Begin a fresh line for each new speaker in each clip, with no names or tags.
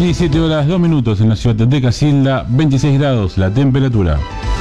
17 horas 2 minutos en la ciudad de Casilda, 26 grados la temperatura.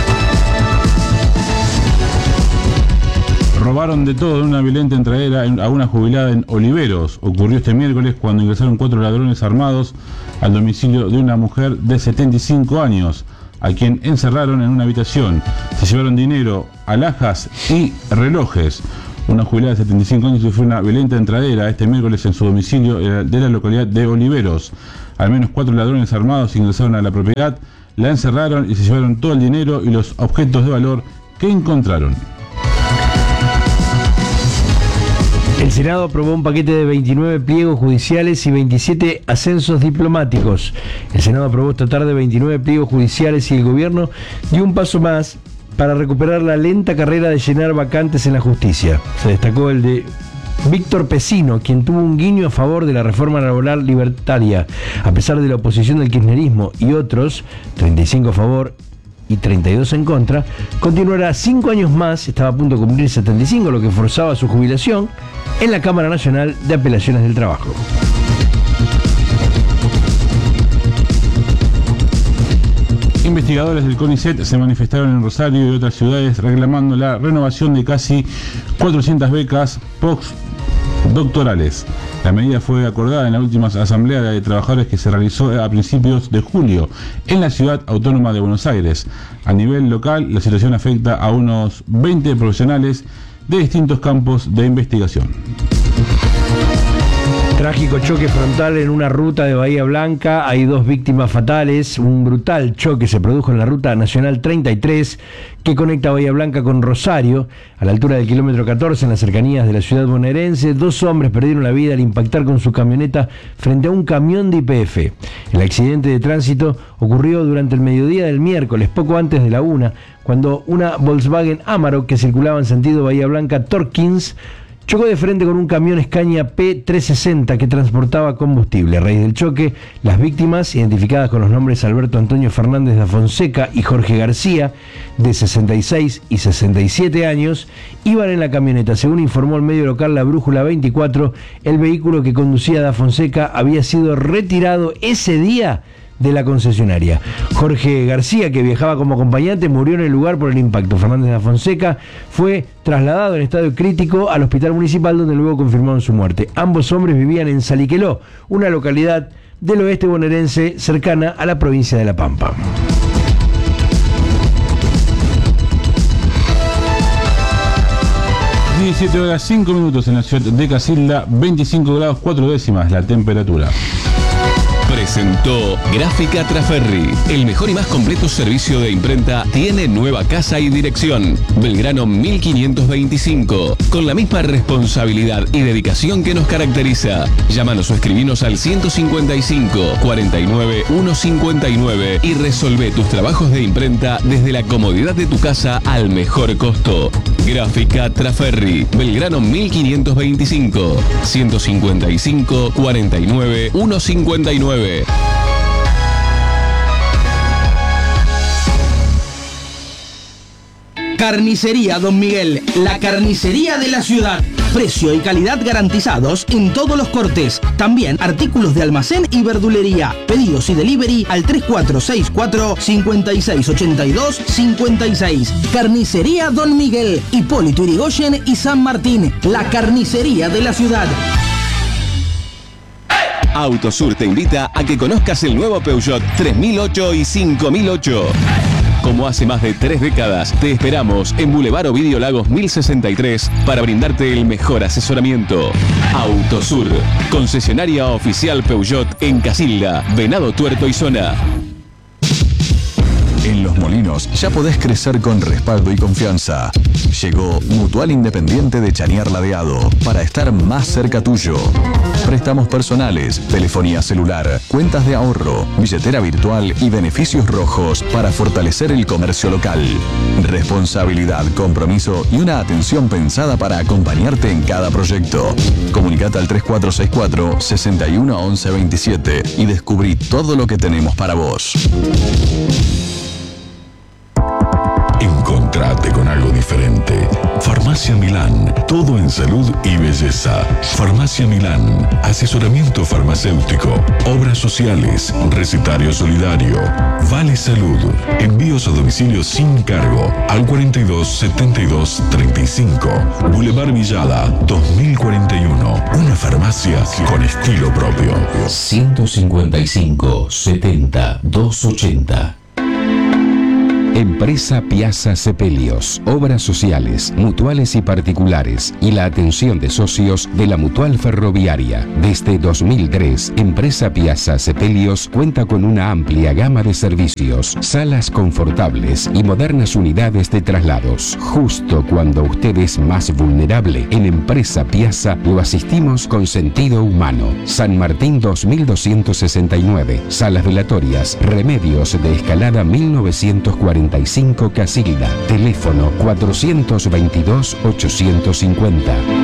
Robaron de todo en una violenta entradera a una jubilada en Oliveros. Ocurrió este miércoles cuando ingresaron 4 ladrones armados al domicilio de una mujer de 75 años, a quien encerraron en una habitación. Se llevaron dinero, alhajas y relojes. Una jubilada de 75 años sufrió una violenta entradera este miércoles en su domicilio de la localidad de Oliveros. Al menos 4 ladrones armados ingresaron a la propiedad, la encerraron y se llevaron todo el dinero y los objetos de valor que encontraron.
El Senado aprobó un paquete de 29 pliegos judiciales y 27 ascensos diplomáticos. El Senado aprobó esta tarde 29 pliegos judiciales y el gobierno dio un paso más para recuperar la lenta carrera de llenar vacantes en la justicia. Se destacó el de Víctor Pesino, quien tuvo un guiño a favor de la reforma laboral libertaria, a pesar de la oposición del kirchnerismo, y otros, 35 a favor y 32 en contra, continuará 5 años más, estaba a punto de cumplir 75, lo que forzaba su jubilación, en la Cámara Nacional de Apelaciones del Trabajo.
Investigadores del CONICET se manifestaron en Rosario y otras ciudades reclamando la renovación de casi 400 becas postdoctorales. La medida fue acordada en la última asamblea de trabajadores que se realizó a principios de julio en la ciudad autónoma de Buenos Aires. A nivel local, la situación afecta a unos 20 profesionales de distintos campos de investigación.
Trágico choque frontal en una ruta de Bahía Blanca, hay 2 víctimas fatales. Un brutal choque se produjo en la ruta nacional 33 que conecta Bahía Blanca con Rosario, a la altura del kilómetro 14 en las cercanías de la ciudad bonaerense. 2 hombres perdieron la vida al impactar con su camioneta frente a un camión de YPF. El accidente de tránsito ocurrió durante el mediodía del miércoles, poco antes de la 1, cuando una Volkswagen Amarok que circulaba en sentido Bahía Blanca-Torkins chocó de frente con un camión Scania P360 que transportaba combustible. A raíz del choque, las víctimas, identificadas con los nombres Alberto Antonio Fernández da Fonseca y Jorge García, de 66 y 67 años, iban en la camioneta. Según informó el medio local La Brújula 24, el vehículo que conducía da Fonseca había sido retirado ese día de la concesionaria. Jorge García, que viajaba como acompañante, murió en el lugar por el impacto. Fernández da Fonseca fue trasladado en estado crítico al hospital municipal, donde luego confirmaron su muerte. Ambos hombres vivían en Saliqueló, una localidad del oeste bonaerense cercana a la provincia de La Pampa.
Horas 5 minutos en la ciudad de Casilda, 25 grados 4 décimas la temperatura.
Presentó Gráfica Traferri. El mejor y más completo servicio de imprenta tiene nueva casa y dirección. Belgrano 1525. Con la misma responsabilidad y dedicación que nos caracteriza. Llámanos o escribinos al 155 49 159 y resolvé tus trabajos de imprenta desde la comodidad de tu casa al mejor costo. Gráfica Traferri. Belgrano 1525. 155 49 159.
Carnicería Don Miguel, la carnicería de la ciudad. Precio y calidad garantizados en todos los cortes. También artículos de almacén y verdulería. Pedidos y delivery al 3464-5682-56. Carnicería Don Miguel, Hipólito Yrigoyen y San Martín. La carnicería de la ciudad.
Autosur te invita a que conozcas el nuevo Peugeot 3008 y 5008. Como hace más de 3 décadas, te esperamos en Boulevard Ovidio Lagos 1063 para brindarte el mejor asesoramiento. Autosur, concesionaria oficial Peugeot en Casilda, Venado Tuerto y zona.
En Los Molinos ya podés crecer con respaldo y confianza. Llegó Mutual Independiente de Chañar Ladeado para estar más cerca tuyo. Préstamos personales, telefonía celular, cuentas de ahorro, billetera virtual y beneficios rojos para fortalecer el comercio local. Responsabilidad, compromiso y una atención pensada para acompañarte en cada proyecto. Comunicate al 3464 61 11 27 y descubrí todo lo que tenemos para vos.
Encontrate con algo diferente. Farmacia Milán, todo en salud y belleza. Farmacia Milán, asesoramiento farmacéutico, obras sociales, recetario solidario, Vale Salud, envíos a domicilio sin cargo al 42 72 35, Boulevard Villada 2041, una farmacia con estilo propio.
155 70 280. Empresa Piazza Sepelios, obras sociales, mutuales y particulares y la atención de socios de la Mutual Ferroviaria. Desde 2003, Empresa Piazza Sepelios cuenta con una amplia gama de servicios, salas confortables y modernas unidades de traslados. Justo cuando usted es más vulnerable, en Empresa Piazza lo asistimos con sentido humano. San Martín 2269, salas velatorias, Remedios de Escalada 1945 Casilda, teléfono 422-850.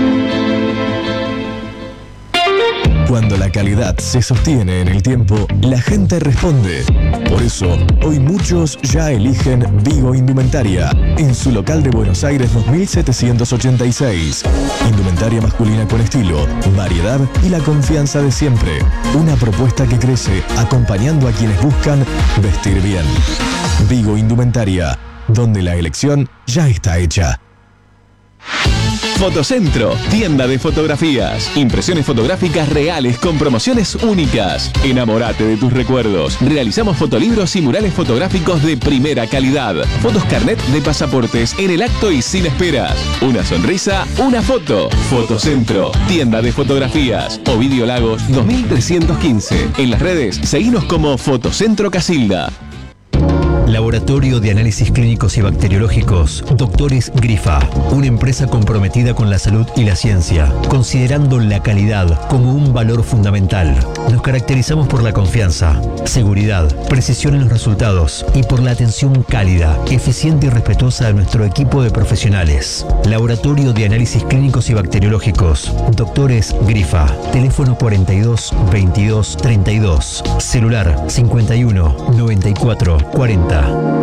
Cuando la calidad se sostiene en el tiempo, la gente responde. Por eso, hoy muchos ya eligen Vigo Indumentaria, en su local de Buenos Aires 2786. Indumentaria masculina con estilo, variedad y la confianza de siempre. Una propuesta que crece acompañando a quienes buscan vestir bien. Vigo Indumentaria, donde la elección ya está hecha.
Fotocentro, tienda de fotografías, impresiones fotográficas reales con promociones únicas. Enamórate de tus recuerdos. Realizamos fotolibros y murales fotográficos de primera calidad. Fotos carnet de pasaportes en el acto y sin esperas. Una sonrisa, una foto. Fotocentro, tienda de fotografías. Ovidio Lagos 2315. En las redes, seguinos como Fotocentro Casilda.
Laboratorio de Análisis Clínicos y Bacteriológicos, Doctores Grifa, una empresa comprometida con la salud y la ciencia, considerando la calidad como un valor fundamental. Nos caracterizamos por la confianza, seguridad, precisión en los resultados y por la atención cálida, eficiente y respetuosa de nuestro equipo de profesionales. Laboratorio de Análisis Clínicos y Bacteriológicos, Doctores Grifa, teléfono 42 22 32, celular 51 94 40.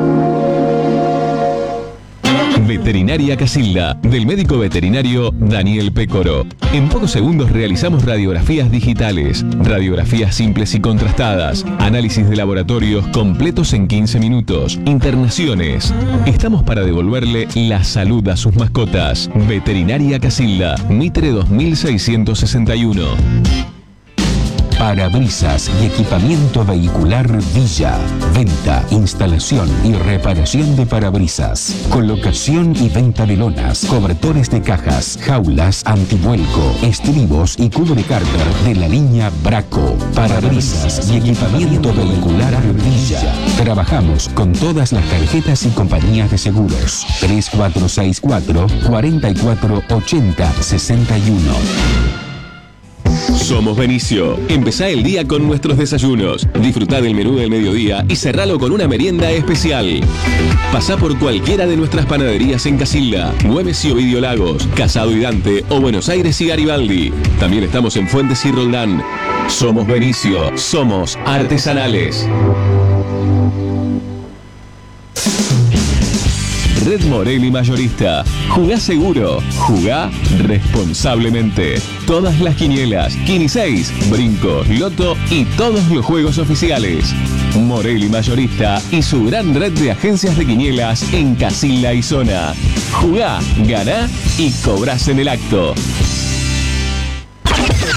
Veterinaria Casilda, del médico veterinario Daniel Pécoro. En pocos segundos realizamos radiografías digitales, radiografías simples y contrastadas, análisis de laboratorios completos en 15 minutos, internaciones. Estamos para devolverle la salud a sus mascotas. Veterinaria Casilda, Mitre 2661. Parabrisas y equipamiento vehicular Villa. Venta, instalación y reparación de parabrisas. Colocación y venta de lonas, cobertores de cajas, jaulas antivuelco, estribos y cubrecárter de la línea Braco. Parabrisas y equipamiento vehicular Villa. Trabajamos con todas las tarjetas y compañías de seguros. 3464 4480 61. Somos Benicio. Empezá el día con nuestros desayunos. Disfrutá del menú del mediodía y cerralo con una merienda especial. Pasá por cualquiera de nuestras panaderías en Casilda, Güemes y Ovidio Lagos, Casado y Dante o Buenos Aires y Garibaldi. También estamos en Fuentes y Roldán. Somos Benicio. Somos artesanales. Red Morelli Mayorista. Jugá seguro, jugá responsablemente. Todas las quinielas, Quiniseis, Brinco, Loto y todos los juegos oficiales. Morelli Mayorista y su gran red de agencias de quinielas en Casilda y zona. Jugá, ganá y cobrás en el acto.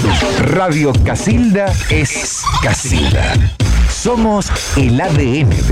Radio Casilda es Casilda. Somos el ADN de